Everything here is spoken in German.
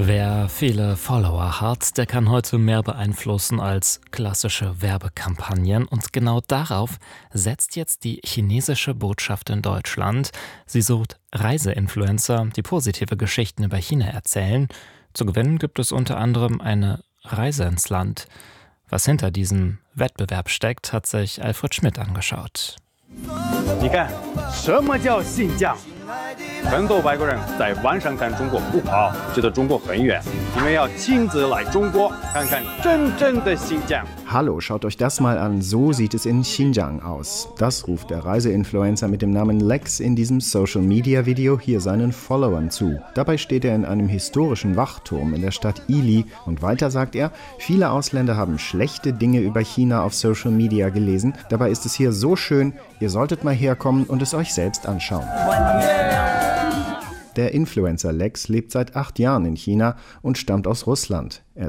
Wer viele Follower hat, der kann heute mehr beeinflussen als klassische Werbekampagnen. Und genau darauf setzt jetzt die chinesische Botschaft in Deutschland. Sie sucht Reiseinfluencer, die positive Geschichten über China erzählen. Zu gewinnen gibt es unter anderem eine Reise ins Land. Was hinter diesem Wettbewerb steckt, hat sich Alfred Schmidt angeschaut. 你看，什么叫信降？很多外国人在网上看中国不好，觉得中国很远。你们要亲自来中国，看看真正的新疆。 Hallo, schaut euch das mal an. So sieht es in Xinjiang aus. Das ruft der Reiseinfluencer mit dem Namen Lex in diesem Social-Media-Video hier seinen Followern zu. Dabei steht er in einem historischen Wachturm in der Stadt Yili. Und weiter sagt er, viele Ausländer haben schlechte Dinge über China auf Social Media gelesen. Dabei ist es hier so schön, ihr solltet mal herkommen und es euch selbst anschauen. Der Influencer Lex lebt seit 8 Jahren in China und stammt aus Russland. Er